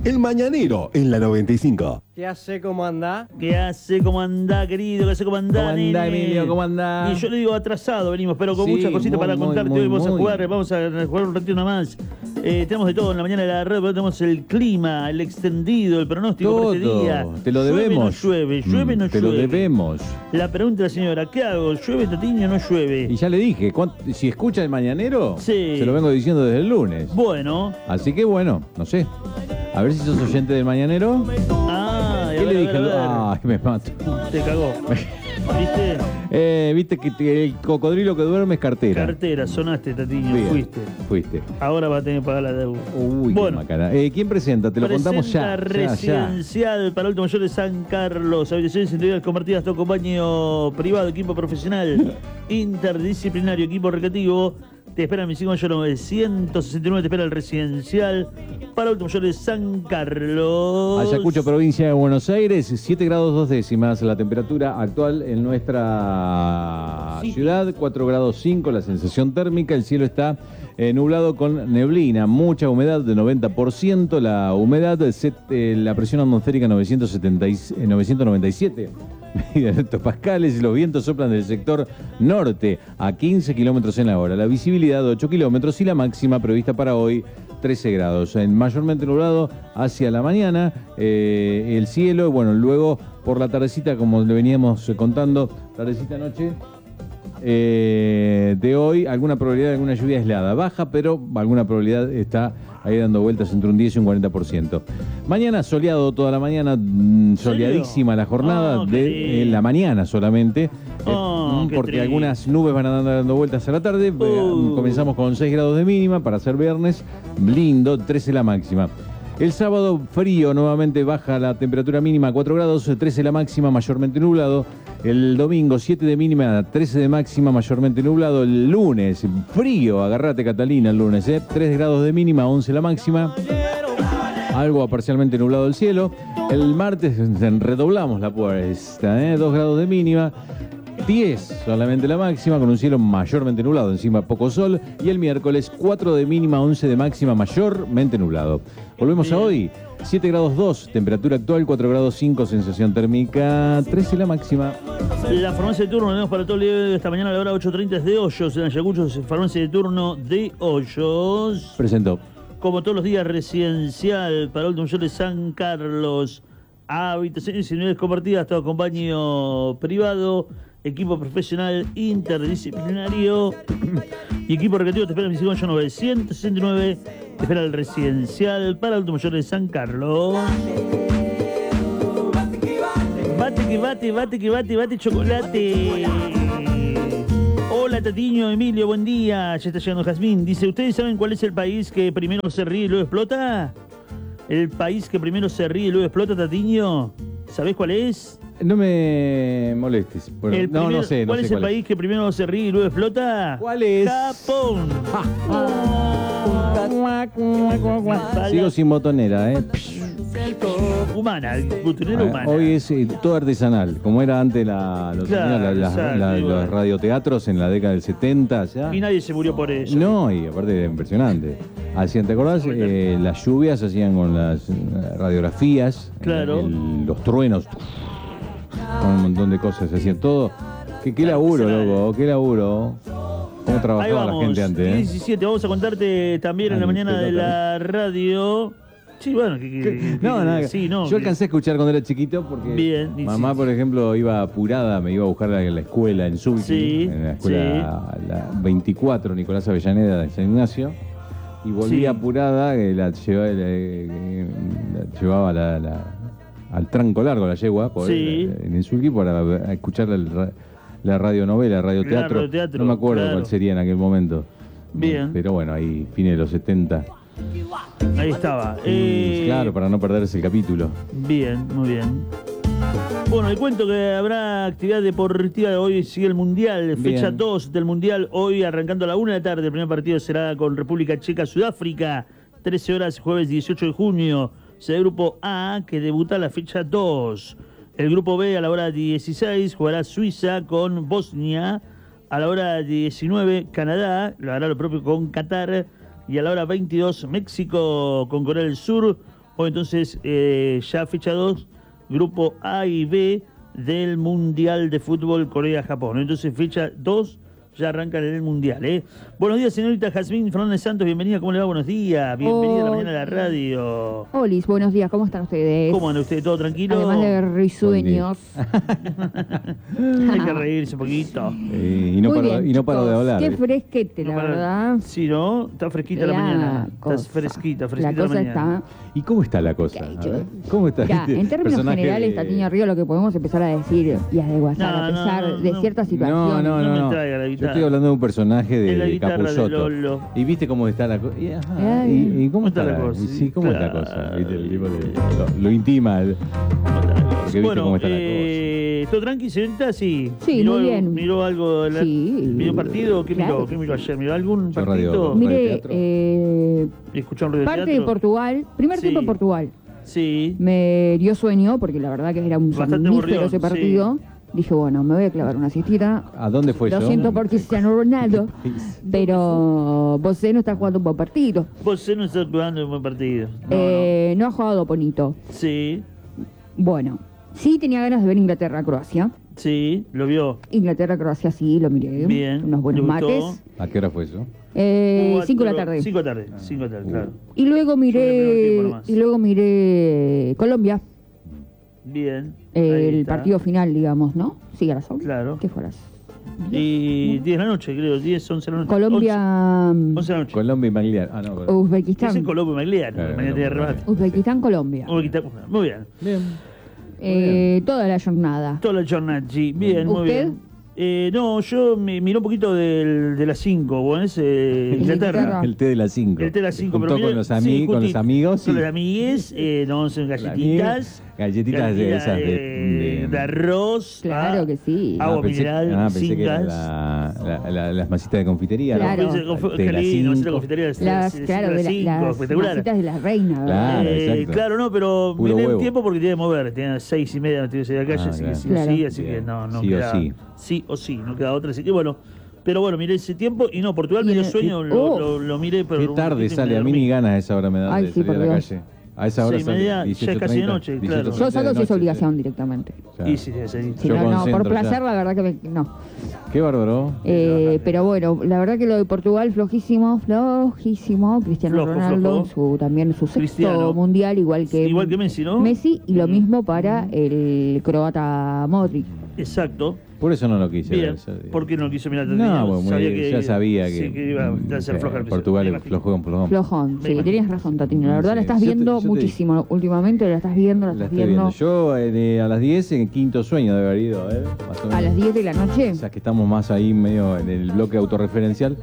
El Mañanero en la 95. ¿Qué hace, cómo anda? ¿Qué hace, cómo anda, querido? ¿Qué hace, cómo anda, ¿Cómo anda, nene? Emilio? ¿Cómo anda? Y yo le digo atrasado, venimos, pero con Sí, muchas cositas para contarte. Hoy vamos a jugar un ratito nada más. Tenemos de todo en la mañana de la red, pero tenemos el clima, el extendido, el pronóstico Todo. para este día. Te lo debemos. Llueve, no llueve, no te llueve. lo debemos. La pregunta de la señora, ¿qué hago? ¿Llueve, Tatiño, o no llueve? Y ya le dije, si escucha el Mañanero, Sí. se lo vengo diciendo desde el lunes. Bueno. Así que bueno, no sé. A ver si sos oyente del Mañanero. ¿Qué ¿Qué le dije? Ay, me mato. Te cagó. ¿Viste? Viste que el cocodrilo que duerme es cartera. Cartera, sonaste, Tatiño, Bien, fuiste. Ahora va a tener que pagar la deuda. Uy, bueno, qué macana. ¿Quién presenta? Te lo contamos ya. Residencial para Adulto Mayor de San Carlos. Habitaciones individuales compartidas, todo compañero privado, equipo profesional, interdisciplinario, equipo recreativo. Te espera el Misión Mayor 969, te espera el Residencial para Adulto Mayor de San Carlos. Ayacucho, provincia de Buenos Aires, 7 grados 2 décimas la temperatura actual en nuestra ciudad, 4 grados 5 la sensación térmica, el cielo está nublado con neblina, mucha humedad de 90%, la humedad, la presión atmosférica 997 hectopascales y los vientos soplan del sector norte a 15 kilómetros en la hora, la visibilidad de 8 kilómetros y la máxima prevista para hoy 13 grados, mayormente nublado hacia la mañana, el cielo, bueno, luego por la tardecita, como le veníamos contando, tardecita noche de hoy, alguna probabilidad de alguna lluvia aislada, baja, pero alguna probabilidad está ahí dando vueltas entre un 10 y un 40%. Mañana soleado toda la mañana, soleadísima la jornada de la mañana solamente, porque algunas nubes van a andar dando vueltas a la tarde. Comenzamos con 6 grados de mínima para ser viernes, lindo, 13 la máxima. El sábado frío, nuevamente baja la temperatura mínima a 4 grados, 13 la máxima, mayormente nublado. El domingo 7 de mínima, 13 de máxima, mayormente nublado. El lunes frío, agarrate Catalina el lunes, 3 grados de mínima, 11 la máxima. Algo parcialmente nublado el cielo. El martes redoblamos la apuesta, 2 grados de mínima. 10 solamente la máxima, con un cielo mayormente nublado, encima poco sol. Y el miércoles 4 de mínima, 11 de máxima, mayormente nublado. Volvemos a hoy, 7 grados 2, temperatura actual, 4 grados 5, sensación térmica, 13 la máxima. La farmacia de turno, tenemos para todo el día de esta mañana a la hora 8:30 es de Hoyos, en Ayacucho, farmacia de turno de Hoyos. Presentó. Como todos los días, Residencial para Adulto Mayor de San Carlos. Habitaciones individuales compartidas, todo compañero privado, equipo profesional interdisciplinario y equipo recreativo. Te espera el Misión Mayor 969, te espera el Residencial para Adulto Mayor de San Carlos. Bate, chocolate. Hola, Tatiño, Emilio, buen día. Ya está llegando Jazmín. Dice, ¿ustedes saben cuál es el país que primero se ríe y luego explota? ¿El país que primero se ríe y luego explota, Tatiño? ¿Sabés cuál es? No me molestes. Bueno, no sé. ¿Cuál es el país que primero se ríe y luego explota? ¿Cuál es? Japón. Sigo sin botonera, Humana, botonera humana. Hoy es todo artesanal, como era antes los radioteatros en la década del 70. ¿ya? Y nadie se murió por eso. No, y aparte era impresionante. Hacían, ¿te acordás? Las lluvias se hacían con las radiografías, claro. Los truenos, con un montón de cosas, se hacían todo. Qué laburo, loco, qué laburo. ¿Cómo trabajaba la gente antes? 17, vamos a contarte también en la mañana de la radio. Sí, bueno, yo alcancé a escuchar cuando era chiquito porque mamá, por ejemplo, iba apurada, me iba a buscar a la escuela en Sulci, en la escuela la 24 Nicolás Avellaneda de San Ignacio, y volvía apurada, la llevaba al tranco largo, la yegua, en el Sulci para escuchar la radionovela, radioteatro. No me acuerdo cuál sería en aquel momento. Bien. Pero bueno, ahí fines de los 70. Ahí estaba. Claro, para no perderse el capítulo. Bien, muy bien. Bueno, le cuento que habrá actividad deportiva. Hoy sigue el Mundial, fecha 2 del Mundial. Hoy arrancando a la 1 de la tarde. El primer partido será con República Checa, Sudáfrica. 13 horas, jueves 18 de junio. Será el grupo A, que debuta la fecha 2. El grupo B, a la hora 16, jugará Suiza con Bosnia. A la hora 19, Canadá. Lo hará lo propio con Qatar. Y a la hora 22, México con Corea del Sur. Hoy entonces, ya fecha 2, grupo A y B del Mundial de Fútbol Corea-Japón. Entonces, fecha 2, ya arrancan en el Mundial, ¿eh? Buenos días, señorita Jazmín Fernández Santos, bienvenida, ¿cómo le va? Buenos días, bienvenida a la mañana de la radio. Olis, buenos días, ¿cómo están ustedes? ¿Cómo anda usted? ¿Todo tranquilo? Además de risueños. Hay que reírse un poquito. Y no Muy paro, bien, y no paro de chicos, hablar. Qué fresquete, la verdad. Sí, ¿no? Está fresquita la mañana. Está fresquita La la cosa mañana. está... ¿Y cómo está la cosa? A ver, ¿cómo está? Mirá, este en términos personaje generales, de- Tatiño Río, lo que podemos empezar a decir y a desguazar, No, a pesar no, no, de no. ciertas No, situaciones. no, No me no. traiga la Yo guitarra. estoy hablando de un personaje Es la de guitarra de Capusotto. Lolo. Y viste cómo está la cosa. Ay. ¿Y cómo está la cosa? cosa? Sí, ¿cómo está la Claro. cosa? ¿Viste? El tipo lo intima. Porque viste cómo está la cosa. ¿todo tranqui, señorita? Sí. Sí, ¿Miró muy algo- bien. ¿Miró algo? Sí. ¿Miró un partido? ¿Qué Claro. miró? ¿Qué miró ayer? ¿Miró algún Yo partido? radio- Mire, teatro. ¿Escuchó un radio parte de teatro? Portugal, primer Sí. tiempo en Portugal. Sí. Me dio sueño, porque la verdad que era un Bastante somnífero aburrido, ese partido. Dije, bueno, me voy a clavar una siestita. ¿A dónde fue Lo yo? siento por Cristiano Ronaldo, pero vos no está jugando un buen partido. Vos no estás jugando un buen partido. No, No ha jugado bonito. no. Sí, Bueno, sí tenía ganas de ver Inglaterra-Croacia. sí, lo vio. Inglaterra-Croacia sí, lo miré. Bien. Unos buenos ¿Le gustó? mates. ¿A qué hora fue eso? 5 de la tarde. 5 de la tarde, 5 de la tarde, claro. Y luego Yo en el primer miré, tiempo nomás. Colombia, Bien. ahí el está. partido final, digamos, ¿no? Sí, a las 11. Claro. ¿Qué fueras? Y 10 de la noche, creo, 10, 11 de la noche. Colombia, 11 de la noche. Colombia y Magliar. Ah, no, perdón. Es en Uzbekistán. Colombia y Magliar, Claro, mañana tiene Colombia. remate. Uzbekistán, Colombia. Muy bien. Bien. Toda la jornada. Toda la jornada, sí. Bien, muy ¿Usted? bien. No, yo me miré un poquito de las 5, bueno, es Inglaterra. Inglaterra. El té de las 5. El té de las 5, Juntó pero con los, con los amigos. Con y- los amigues, no son galletitas. Galletitas de esas de arroz. Claro que sí. Agua mineral, pensé sin que era gas. las masitas de confitería. Claro. ¿no? Qué lindo, cinco. la confitería Claro, de las espectacular. masitas de la reina, ¿verdad? Claro, exacto. Claro, no, pero Puro miré el huevo. tiempo porque tenía que mover. Tenía 6:30, no tenía que salir a la calle, Ah, así que claro. sí o Claro. sí, así que Bien. no Sí o queda. sí. Sí o sí, no queda otra. Así que bueno. Pero bueno, miré ese tiempo y no, Portugal Y me dio en el- sueño, lo miré, pero. Qué un tarde ratito y sale, me a mí dormí. ni ganas a esa hora me da Ay, de sí, salir a por la Dios. calle. A esa hora 6:30, ya es casi de noche, claro. Yo salgo si es obligación directamente. Y sí, sí. Si Yo no, no, por concentro ya. placer, la verdad que no. Qué bárbaro. Pero bueno, la verdad que lo de Portugal, flojísimo. Cristiano Flojo, Ronaldo, flojo. también su sexto Cristiano. mundial, igual que Messi, ¿no? Messi, y lo mismo para el croata Modric. Exacto. Por eso no lo quise Bien. ver. Sabía. ¿Por qué no quiso mirar No, bueno, ya sabía sí, que iba a ser floja el Portugal episodio, me lo juega un flojón. Flojón, Me sí, imagino. tenías razón, Tatino. La verdad Sí. la estás Yo te- viendo yo te- muchísimo. Últimamente la estás viendo, La estoy viendo. Yo a las 10 en quinto sueño de haber ido, más o menos. A las 10 de la noche. O sea que estamos más ahí medio en el bloque autorreferencial.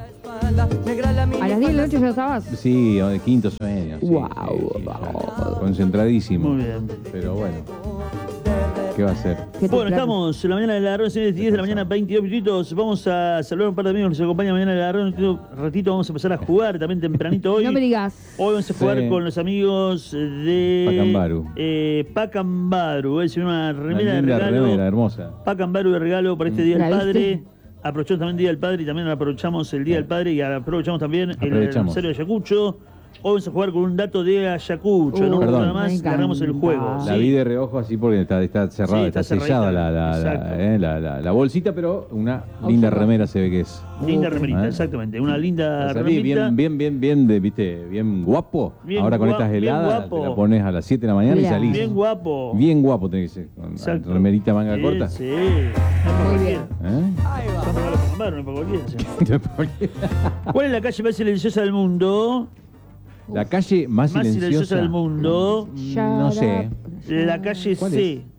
A las 10 de la noche ya estabas. Sí, o de quinto sueño. Sí, Guau, sí, guau. concentradísimo. Muy bien. Pero bueno, ¿qué va a ser? ¿Qué te Bueno, plan- estamos en la mañana de la radio, 10 de la mañana, 22 minutos. Vamos a saludar a un par de amigos que nos acompañan mañana de la radio. En un ratito vamos a empezar a jugar también tempranito hoy. No me digas. Hoy vamos a jugar Sí. con los amigos de Pacambaru. Pacambaru. Es una remera Una de linda regalo. remera, hermosa. Pacambaru de regalo para este Día del ¿La Padre. viste? Aprovechamos también el Día del Padre y también aprovechamos el Día del Padre y aprovechamos también el Aprovechamos. aniversario de Ayacucho. Hoy vamos a jugar con un dato de Ayacucho. En un Perdón. rato nada Me más largamos el encanta. juego. La ¿sí? vi de reojo así porque está cerrada, Sí, está está sellada cerradita. la bolsita, pero una linda Observa. remera se ve que es. Linda remerita, ¿Eh? exactamente. Una linda La salí remerita. viste, bien guapo. Bien Ahora con guapo, estas bien heladas guapo. te la pones a las 7 de la mañana Claro. y salís. Bien guapo. Bien guapo tiene que ser, con Exacto. remerita manga Sí, corta. Sí. Muy bien. ¿Eh? Son regalos para Pacambaru, no para cualquiera. ¿Cuál es la calle más silenciosa del mundo? La calle más Más silenciosa silenciosa del mundo. No sé. La calle ¿Cuál C. es?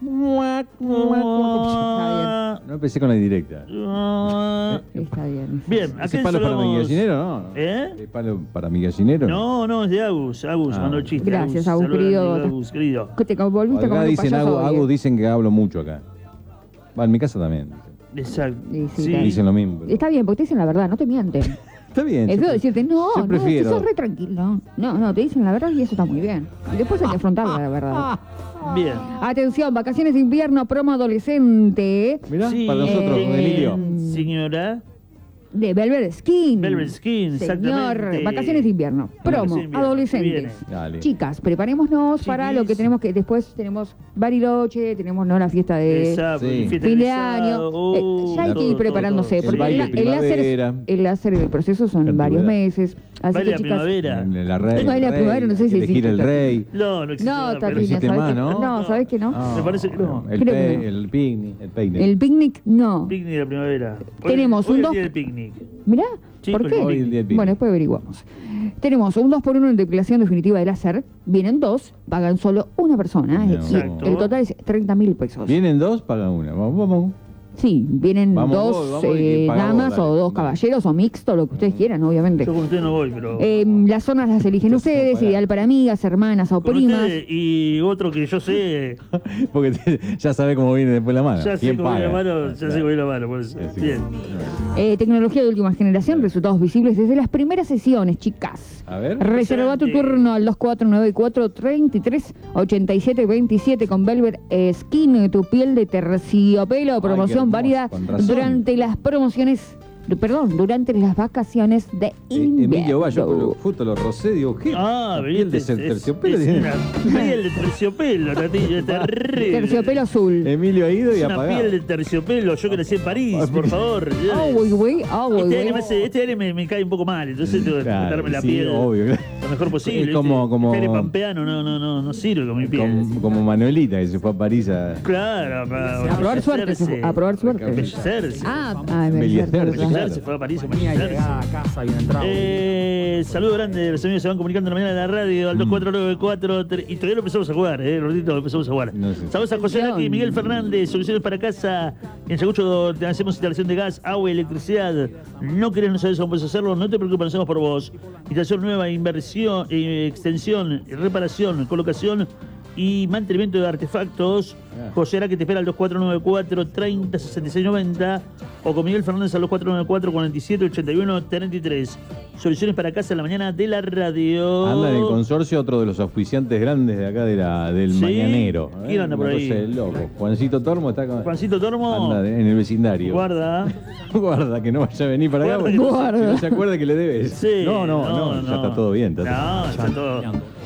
No empecé con la indirecta. Está bien. Bien, ¿Ese acá palo para mi saludamos- gallinero? No. ¿Eh? ¿Ese palo para mi gallinero? No, no, es de Agus. Agus Ah. mandó el chiste. Gracias, Agus, Saludos, querido. amigo Agus, querido. Que te volviste Acá como un dicen payaso hoy, Agus dicen que hablo mucho acá. Va, en mi casa también. Exacto. Sí, sí, Sí. está. Dicen lo mismo. pero- Está bien, porque te dicen la verdad, no te mienten. Está bien. Es feo decirte, no, yo no, prefiero. que sos re tranquilo. No, te dicen la verdad y eso está muy bien. Y después hay que afrontar la verdad. Bien. Atención, vacaciones de invierno, promo adolescente. Mirá, Sí, para nosotros, eh, Emilio. Señora. de Velvet Skin. Velvet Skin, Señor, exactamente. vacaciones de invierno. Promo, Vacaciones de invierno, adolescentes. Dale. Chicas, preparémonos para lo que tenemos que... Después tenemos Bariloche, tenemos la fiesta de Sí. fin de año. Ya hay que ir preparándose, El porque baile primavera. el láser del proceso son varios meses. Así Baile que, de chicas, primavera. La rey, Baile de primavera, no sé si elegir existe. el rey. No existe. No, pero Tatina, existe ¿sabes más, que ¿no? no? ¿Sabes que no? Me parece que no. El, Creo que no. el picnic. El picnic. El picnic, no. Picnic de primavera. Tenemos hoy un es dos- el día del picnic. Mirá, Sí, ¿por porque qué? hoy el día del picnic. Bueno, después averiguamos. Tenemos un 2x1 en depilación definitiva de láser. Vienen dos, pagan solo una persona. No. Y Exacto. el total es 30.000 pesos. Vienen dos, paga una. Vamos. Sí, vienen Vamos dos vos, vamos y paga vos, damas dale. o dos Dale. caballeros o mixto, lo que ustedes quieran, obviamente. Yo con usted no voy, pero. Las zonas las eligen ustedes, pagar. ideal para amigas, hermanas o con primas. usted y otro que yo sé. Porque ya sabe cómo viene después la mano. Ya sé ¿Quién cómo viene la paga? mano. Ya sé cómo viene la mano. Por eso. Sí. Bien. Tecnología de última generación, resultados visibles desde las primeras sesiones, chicas. A ver. Reserva tu Excelente. turno al 2494-338727 con Velvet Skin, tu piel de terciopelo, promoción hermoso, válida con razón. durante las vacaciones de invierno. Emilio Bayo, justo lo rosé, digo, ¿qué? Ah, piel de viste. terciopelo Es tiene. una piel de terciopelo, Tatillo. Terrible. Terciopelo azul. Emilio ha ido y Es ha una pagado. piel de terciopelo. Yo que nací en París, por favor. Este aire me cae un poco mal, entonces tengo que Claro, cortarme la sí, piel obvio, claro. lo mejor posible. Es como- ¿viste? como- Este aire pampeano no sirve con mi piel. Como Manuelita, que se fue a París a... Claro, A probar suerte. A probar suerte. Embellecerse. Ay, Embellecerse, embellecerse. claro. Se fue a París a Venía embellecerse. llegada a casa bien entrado. Saludo grande, los amigos se van comunicando en la mañana de la radio al 2494 y todavía no empezamos a jugar, Rodito, empezamos a jugar. No sé. Saludos a José Laki y Miguel Fernández, soluciones para casa. En Yacucho te hacemos instalación de gas, agua y electricidad. No querés, no sabes cómo puedes hacerlo, no te preocupes, lo hacemos por vos. Instalación nueva, inversión, extensión, reparación, colocación y mantenimiento de artefactos. José Ara que te espera al 2494-306690 o con Miguel Fernández al 2494-4781-33. Soluciones para casa en la mañana de la radio. Anda en el consorcio otro de los auspiciantes grandes de acá del Sí. Mañanero. ¿Quién anda por Una ahí? cosa de loco. Juancito Tormo está con... Juancito Tormo, Anda en el vecindario. guarda. Guarda, que no vaya a venir para acá. Guarda porque que no se- si no se acuerda que le debes. Sí, No, ya está todo bien. No, está todo.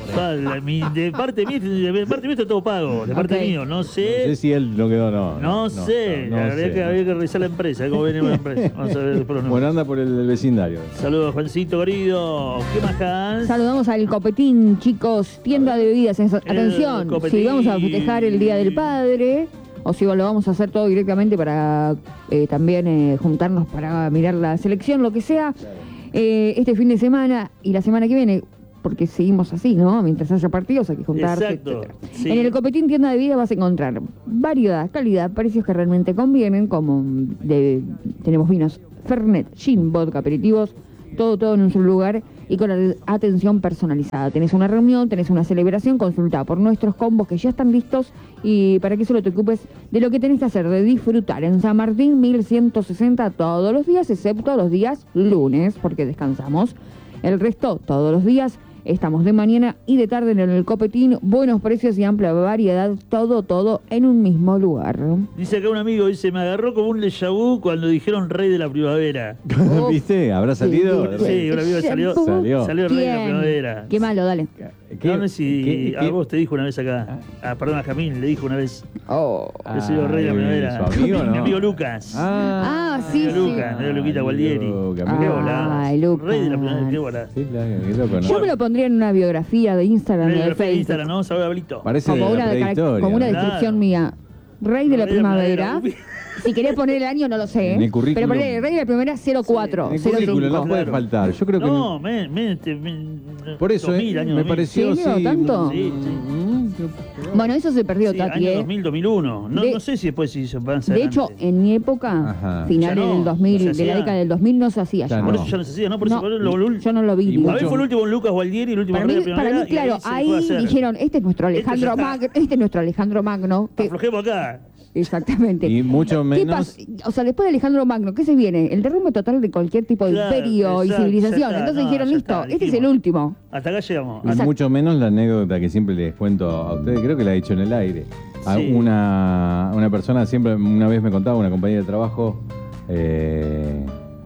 De parte mía está todo pago. De parte Ok. mío, no No sé sé. si él no quedó, No sé. no Habría sé. que revisar la empresa, cómo viene la empresa. Vamos a ver después. Bueno, anda por el vecindario. Saludos, Juancito querido. ¿Qué más, Hans? Saludamos al Copetín, chicos, tienda de bebidas. Atención, Copetín. si vamos a festejar el Día del Padre o si lo vamos a hacer todo directamente para también juntarnos para mirar la selección, lo que sea, este fin de semana y la semana que viene, porque seguimos así, ¿no? Mientras haya partidos hay que juntarse, Exacto, etcétera. sí. En el Copetín tienda de bebidas vas a encontrar variedad, calidad, precios que realmente convienen, como tenemos vinos Fernet, gin, vodka, aperitivos, todo en un solo lugar y con atención personalizada. Tenés una reunión, tenés una celebración, consulta por nuestros combos que ya están listos y para que solo te ocupes de lo que tenés que hacer, de disfrutar en San Martín 1160 todos los días, excepto los días lunes, porque descansamos. El resto, todos los días, estamos de mañana y de tarde en el Copetín, buenos precios y amplia variedad, todo en un mismo lugar. Dice acá un amigo, dice, me agarró como un déjà vu cuando dijeron rey de la primavera. Oh, ¿Viste? ¿Habrá salido? Sí, un amigo que salió Salió. el rey de la ¿Quién? primavera. Qué malo, dale. No sé si a vos te dijo una vez acá. Perdón, a Jamín le dijo una vez. Oh. Yo soy el rey de la primavera. ¿Su amigo, Mi no? amigo Lucas. Ah, sí, Mi amigo sí. Lucas, mi amigo Luquita Gualdieri. Luca, Qué mirá. volada. Ay, Lucas. Rey de la primavera, qué volada. Sí, claro, qué loco, ¿no? Yo me lo pondría en una biografía de Instagram, En de el Facebook. Instagram, ¿no? Saludos a Blito. Parece Como de una, la prehistoria. como una Claro. descripción mía. Rey de la Rey de la primavera. primavera. Si querés poner el año, no lo sé. En el currículum. Pero poner Rey de la primavera 04, En el currículum 05. no puede Claro. faltar. Yo creo que No, por eso 2000, año me 2000. pareció ¿Sí, Leo, tanto? Sí, Bueno, eso se perdió, Sí, Tati, año ¿eh? 2000, 2001. No, De- no sé si después se hizo más De hecho, adelante. en mi época, Ajá. finales Ya no, del 2000, no se de la hacía. década del 2000, no se hacía Ya ya. Por no. eso ya no se hacía, ¿no? Por eso No, yo yo no lo vi. Y A mucho. mí fue el último Lucas Gualdieri, el último Para rey mí, de la primavera. claro, y se dejó de ahí hacer. dijeron, este es nuestro Este Alejandro ya está. Magno, este es nuestro Alejandro Magno. Que, Aflojemos acá. exactamente. Y mucho ¿Qué menos. pasa? O sea, después de Alejandro Magno, ¿qué se viene? El derrumbe total de cualquier tipo de Claro, imperio y exacto, civilización. ya está, Entonces no, dijeron, ya listo, está, este es el dijimos. último. Hasta acá llegamos. Y Exacto. mucho menos la anécdota que siempre les cuento a ustedes, creo que la he dicho en el aire. A Sí. una persona siempre, una vez me contaba, una compañía de trabajo,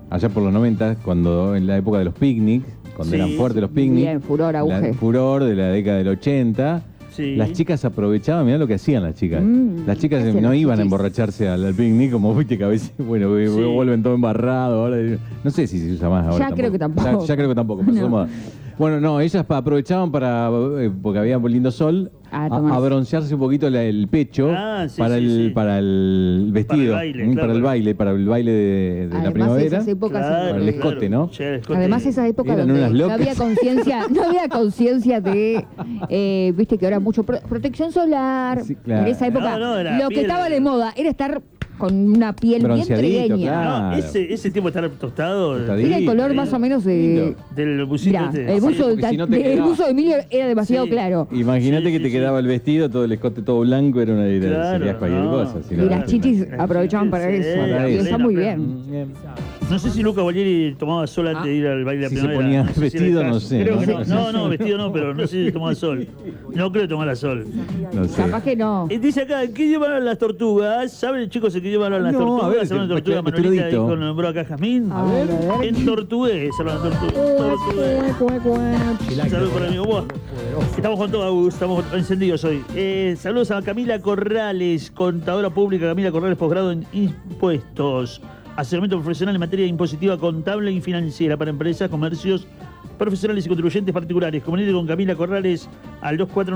allá por los 90, cuando en la época de los picnics, cuando Sí. eran fuertes los picnics. Bien, furor, auge. Furor de la década del 80. Sí. Las chicas aprovechaban, mirá lo que hacían las chicas. Las chicas ¿qué hacían no las iban a chiquis? emborracharse al picnic, como viste que a veces, bueno, vuelven todo embarrado. Ahora, no sé si se usa más ahora. Ya creo que tampoco. Ya creo que tampoco, pasó de No. moda. Bueno, no, ellas aprovechaban para, porque había un lindo sol, tomar. a broncearse un poquito el pecho Sí, para, sí, el, sí. para el vestido, Para el baile, para el baile de la Además, primavera. esas épocas Para el escote, ¿no? Sí, el escote. Además, esa época Eran donde unas no locas. había conciencia de, viste que ahora mucho protección solar. Sí, claro. En esa época, No, era lo que piel. estaba de moda era estar con una piel bien Bronceadito, trigueña. claro. No, ese tiempo de estar tostado Tostadito. Era el color más o menos de... del busito Mirá, este. el buzo, porque si no te el quedaba- buzo de Emilio era demasiado Sí. claro. Imagínate Sí, que sí, te sí. quedaba el vestido, todo el escote todo blanco, era una idea, Claro, sería cualquier no. cosa. si Y no, las no, chichis Las aprovechaban para chichis, eso. para Y eso. está muy bien. No sé si Luca Gualieri tomaba sol antes de ir al baile de Si la se primavera. ponía No sé si vestido, era el no caso. sé, Creo ¿no? que no, vestido no, pero no sé si tomaba sol. No creo que tomara sol. No sé. Capaz que no. Dice acá, ¿qué llevaron las tortugas? ¿Saben, chicos, qué llevaron las No, tortugas? a ver, ¿Saben la tortuga este Manolita? erudito. Dijo, nombró acá Jazmín. A ver. En tortugués, hablan de tortugués. Saludos para mi amigo. Estamos con todo, Agus, estamos encendidos hoy. Saludos a Camila Corrales, contadora pública, Camila Corrales, posgrado en impuestos. Asesoramiento profesional en materia impositiva, contable y financiera para empresas, comercios, profesionales y contribuyentes particulares. Comuníquete con Camila Corrales al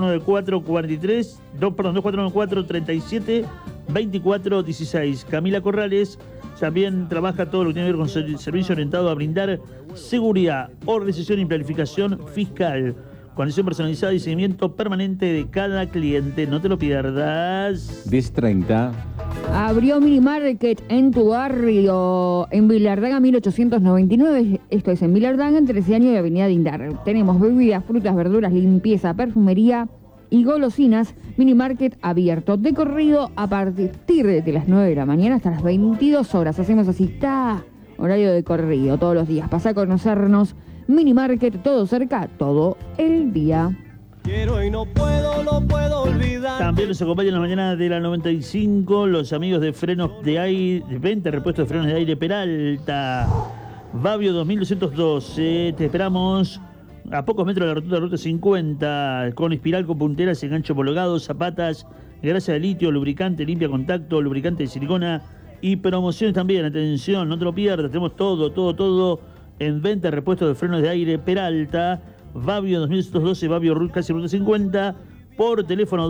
2494 37 16. Camila Corrales también trabaja todo lo que tiene que ver con servicio orientado a brindar seguridad, organización y planificación fiscal. Condición personalizada y seguimiento permanente de cada cliente. No te lo pierdas. 10:30. Abrió Mini Market en tu barrio, en Vilardaga 1899. Esto es en Vilardaga, entre Ciaño y Avenida Dindar. Tenemos bebidas, frutas, verduras, limpieza, perfumería y golosinas. Mini Market abierto de corrido a partir de las 9 de la mañana hasta las 22 horas. Hacemos así, está horario de corrido todos los días. Pasá a conocernos. Mini Market, todo cerca, todo el día. Quiero y no puedo olvidar. También nos acompañan en la mañana de la 95 los amigos de frenos de aire, de venta, repuesto de frenos de aire Peralta. Babio 2212, te esperamos a pocos metros de la rotonda de Ruta 50, con espiral con punteras, enganche homologado, zapatas, grasa de litio, lubricante, limpia contacto, lubricante de silicona y promociones también. Atención, no te lo pierdas, tenemos todo en venta, repuesto de frenos de aire Peralta. Babio 2212, Babio casi Ruta 50, por teléfono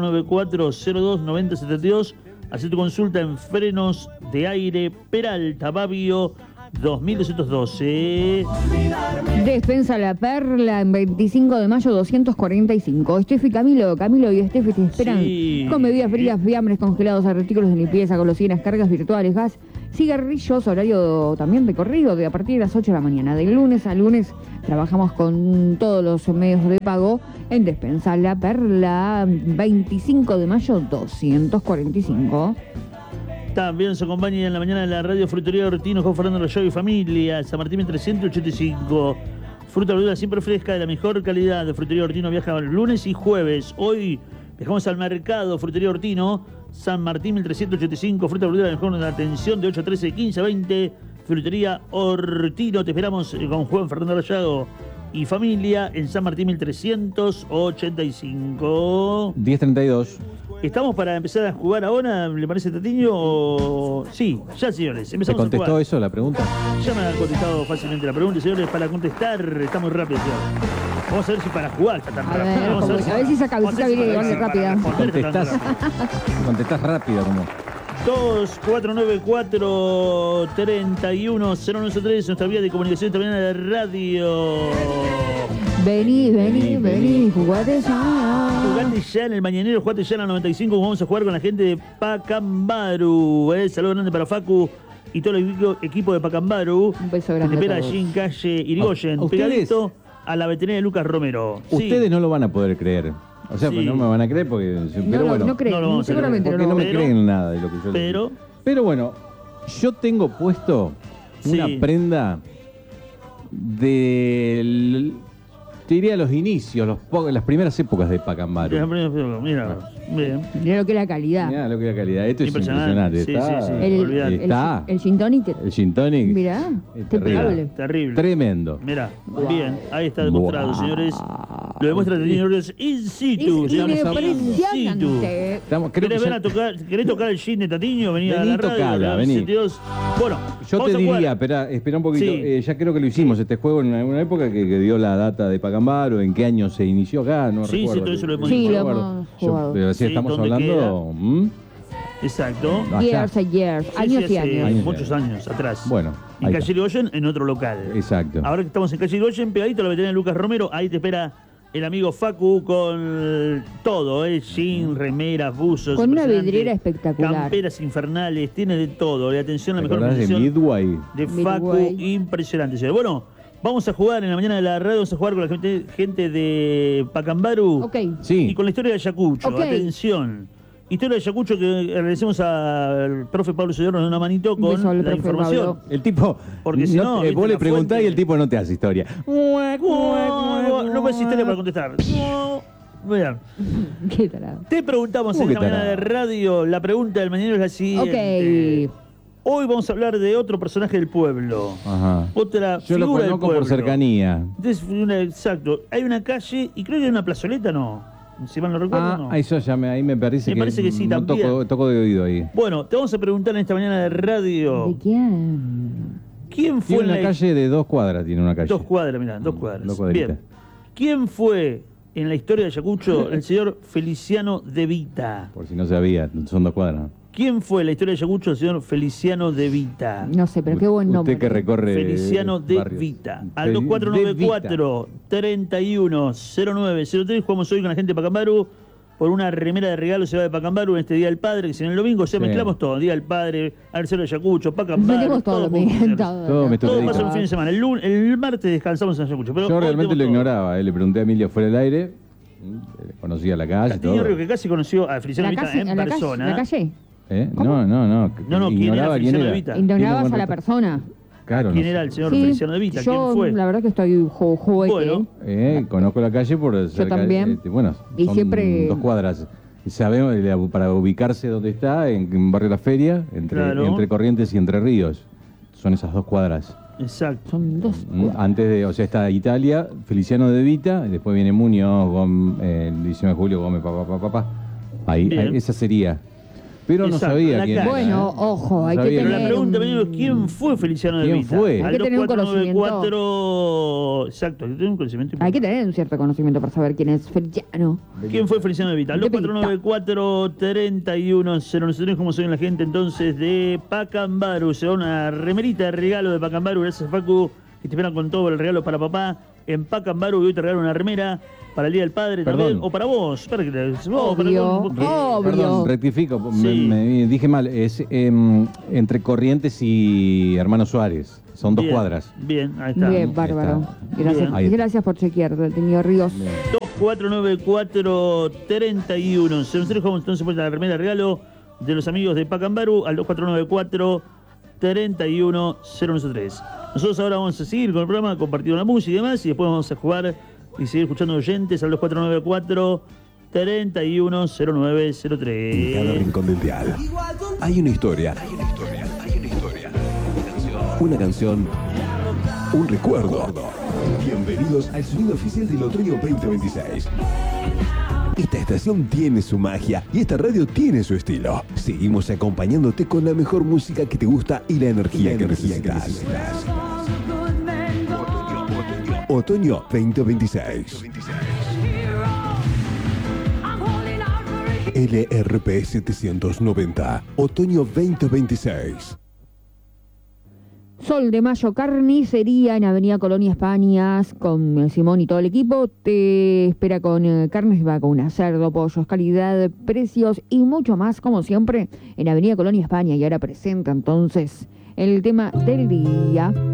2494-029072. Haz tu consulta en frenos de aire Peralta, Babio 2212. Despensa La Perla en 25 de mayo 245. Estefi Camilo y Estefi te esperan Sí. con bebidas frías, fiambres, congelados, artículos de limpieza, golosinas, cargas virtuales, gas, cigarrillos, horario también recorrido de a partir de las 8 de la mañana. De lunes a lunes trabajamos con todos los medios de pago en Despensa La Perla, 25 de mayo 245. También nos acompaña en la mañana de la radio Frutería Hortino con Fernando Rayo y familia, San Martín 385. Fruta verdura siempre fresca de la mejor calidad. De Frutería Hortino viaja lunes y jueves. Hoy viajamos al mercado Frutería Hortino, San Martín 1385. Fruta verdura de la mejor atención de 8 a 13, 15 a 20. Frutería Hortino. Te esperamos con Juan Fernando Rayado y familia en San Martín 1385. 10:32. ¿Estamos para empezar a jugar ahora? ¿Le parece, Tatiño? O... Sí, ya, señores. ¿Te Empezamos a contestó jugar. eso la pregunta? Ya me han contestado fácilmente la pregunta, señores. Para contestar, está muy rápido, señor. Vamos a ver si para jugar está tan A rápido. ver, Vamos a ver si esa vamos a cabecita ver viene para- igual de para rápida. responder está tan Contestás, rápido. contestás rápido como. 2494-31-093, nuestra vía de comunicación también de radio. Vení, jugate ya. Jugate ya en el Mañanero, jugate ya en la 95. Vamos a jugar con la gente de Pacambaru. Saludo grande para Facu y todo el equipo de Pacambaru. Un beso Que grande te espera a todos. allí en calle Irigoyen, ¿A ustedes? pegadito a la veterinaria de Lucas Romero. Sí. Ustedes no lo van a poder creer. O sea, Sí. pues no me van a creer porque. Pero bueno. No creen, No lo vamos a seguramente creer. Porque no me Pero- creen nada de lo que yo les pero- digo. Pero bueno, yo tengo puesto una Sí. prenda del Te diría los inicios, las primeras épocas de Pacambaru. Mira, bien. Mirá lo que es la calidad. Mirá lo que es la calidad. Esto es Impresionante. impresionante. Sí, Está, sí, sí. Olvidate. está. El gin tonic. El gin tonic. Mirá, Es terrible. Terrible. Tremendo. Mirá, bien, ahí está demostrado, Wow. señores. Lo demuestra el señores in situ. Es señores, in impresionante. Creo que ¿Querés, ya- ver a tocar, ¿Querés tocar el gin de Tatiño? Vení a Vení, la radio. tocala, ¿no? vení. 62. Bueno, Yo vamos te a jugar. diría, espera un poquito, Sí. ya creo que lo hicimos este juego en una época que dio la data de Pacambaru, en qué año se inició acá, no Sí, recuerdo. sí, todo eso lo hemos Sí, dicho. lo recuerdo. hemos jugado. Pero si Sí, estamos ¿dónde hablando... Exacto. Allá. Years and years. Sí, Años sí, y hace años. muchos años atrás. Bueno, En ahí Calle está. Irigoyen, en otro local. Exacto. Ahora que estamos en Calle Irigoyen, pegadito a la veterinaria Lucas Romero, ahí te espera el amigo Facu con todo, jean, remeras, buzos. Con una impresionante, vidriera espectacular. Camperas infernales, tiene de todo. De atención, la ¿Te mejor acordás de atención Midway? de Facu, Midway. impresionante. Señor. Bueno, vamos a jugar en la mañana de la radio, vamos a jugar con la gente de Pacambaru Ok. Sí. y con la historia de Ayacucho. Ok. Atención. Historia de Ayacucho que agradecemos al profe Pablo Sedor, nos da una manito Un con beso al la profe información. Pablo. El tipo, Porque si no, viste vos le la preguntás fuente. y el tipo no te hace historia. No me hace historia para contestar. Vean, Qué tarado. te preguntamos ¿Cómo en la que mañana de tarado? radio, la pregunta del mañana es la siguiente. Ok. Hoy vamos a hablar de otro personaje del pueblo. Ajá. Otra Yo lo figura del conozco pueblo. por cercanía. Exacto. Hay una calle y creo que hay una plazoleta, ¿no. Si mal no recuerdo, no. Eso ya ahí me parece Me parece que sí, no también. toco de oído ahí. Bueno, te vamos a preguntar en esta mañana de radio. ¿De quién? ¿Quién fue Tiene en una la calle de 2 cuadras, tiene una calle. 2 cuadras, mirá, 2 cuadras. dos cuadritas. Bien. ¿Quién fue en la historia de Ayacucho el señor Feliciano de Vita? Por si no sabía, son 2 cuadras. ¿Quién fue en la historia de Ayacucho el señor Feliciano de Vita? No sé, pero qué buen nombre. Usted que recorre Feliciano de barrios. Vita. Al De 2494-310903. Jugamos hoy con la gente de Pacambaru por una remera de regalo. Se va de Pacambaru en este Día del Padre, que será el domingo. Ya Sí. mezclamos todo. Día del Padre, Arcelo de Ayacucho, Pacambaru. Metemos todo, junto, señores. Todo me Todo toca pasa ahí. un fin de semana. El martes descansamos en Ayacucho. Pero Yo hoy realmente lo tenemos todo. ignoraba, le pregunté a Emilia fuera del aire, conocía la calle, Castillo todo. Río, que casi conoció a Feliciano de La Vita calle, en la calle, persona. la calle. No, No, ¿quién ignoraba era quién Feliciano era. de Vita? Ignorabas Tiene a la buen persona. Claro, ¿Quién no era sé. el señor Sí, Feliciano de Vita? yo ¿Quién fue? la verdad que estoy juguete. Bueno. Conozco la calle por también. bueno, Y son siempre- 2 cuadras. Y sabemos para ubicarse dónde está, en Barrio La Feria, Claro. entre Corrientes y Entre Ríos. Son esas 2 cuadras. Exacto. Son 2. Antes de, o sea, está Italia, Feliciano de Vita, y después viene Muñoz, el 19 de julio, Gómez, papá. Ahí, Bien. esa sería. Pero Exacto, no sabía la quién calle. era. Bueno, ¿eh? ojo, hay No que sabía Pero la tener pregunta, un- amigo, ¿quién fue Feliciano de ¿Quién Vita? fue? Al Hay que tener un 2494. Exacto, hay que tener un conocimiento. Hay que tener un cierto conocimiento para saber quién es Feliciano. ¿Quién fue Feliciano de Vita? Al De Vita. 2494-3109. Como soy la gente entonces de Pacambaru. Se da una remerita de regalo de Pacambaru. Gracias, Facu, que te esperan con todo el regalo para papá en Pacambaru. Y hoy te regalo una remera para el Día del Padre Perdón. también. O para vos. Para que Obvio. Obvio. Perdón, rectifico, Sí. me dije mal. Es entre Corrientes y Hermano Suárez. Son 2 Bien, cuadras. Bien, ahí está. Bien, bárbaro. Está. Gracias, Bien. gracias por chequear, Tenido Ríos. 2494-31. Nosotros jugamos entonces por la remera de regalo de los amigos de Pacambaru al 2494-310903. Nosotros ahora vamos a seguir con el programa, compartir la música y demás, y después vamos a jugar y seguir escuchando oyentes al 2494-310903. En cada rincón del dial hay una historia. Una canción. Un recuerdo. Bienvenidos al sonido oficial del Otoño 2026. Esta estación tiene su magia y esta radio tiene su estilo. Seguimos acompañándote con la mejor música que te gusta y la energía que necesitas. Otoño 2026. LRP 790. Otoño 2026. Sol de Mayo Carnicería en Avenida Colonia Españas con Simón y todo el equipo. Te espera con carnes de vacuna, cerdo, pollos, calidad, precios y mucho más, como siempre, en Avenida Colonia España. Y ahora presenta entonces el tema del día.